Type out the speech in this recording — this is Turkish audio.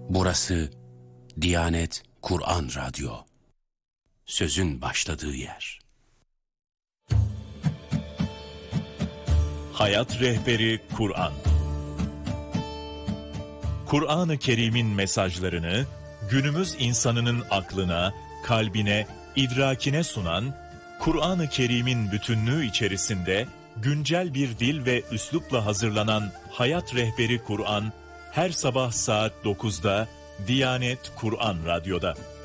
Burası Diyanet Kur'an Radyo. Sözün başladığı yer. Hayat Rehberi Kur'an. Kur'an-ı Kerim'in mesajlarını günümüz insanının aklına, kalbine, idrakine sunan, Kur'an-ı Kerim'in bütünlüğü içerisinde güncel bir dil ve üslupla hazırlanan Hayat Rehberi Kur'an, her sabah saat 9'da Diyanet Kur'an Radyo'da.